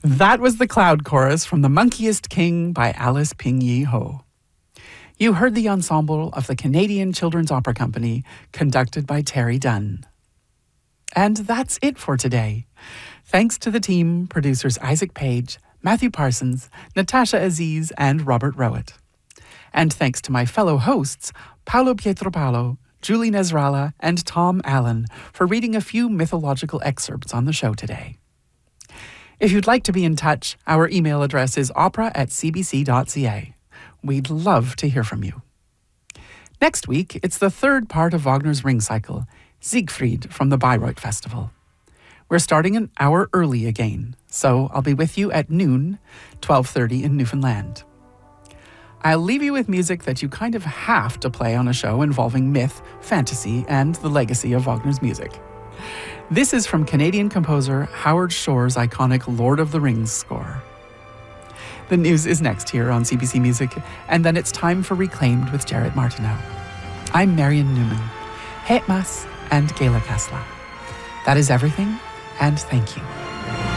That was the Cloud Chorus from The Monkiest King by Alice Ping Yee Ho. You heard the ensemble of the Canadian Children's Opera Company, conducted by Terry Dunn. And that's it for today. Thanks to the team, producers Isaac Page, Matthew Parsons, Natasha Aziz, and Robert Rowett. And thanks to my fellow hosts, Paolo Pietropalo, Julie Nezrala, and Tom Allen, for reading a few mythological excerpts on the show today. If you'd like to be in touch, our email address is opera@cbc.ca. We'd love to hear from you. Next week, it's the third part of Wagner's Ring Cycle, Siegfried from the Bayreuth Festival. We're starting an hour early again, so I'll be with you at noon, 12:30 in Newfoundland. I'll leave you with music that you kind of have to play on a show involving myth, fantasy, and the legacy of Wagner's music. This is from Canadian composer Howard Shore's iconic Lord of the Rings score. The news is next here on CBC Music, and then it's time for Reclaimed with Jared Martineau. I'm Marion Newman. Het mas and Gela Kasla. That is everything, and thank you.